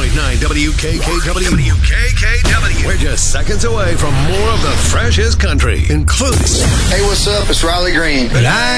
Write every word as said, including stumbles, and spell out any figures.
point nine W K K W. W K K W. We're just seconds away from more of the freshest country, including... Hey, what's up? It's Riley Green. But I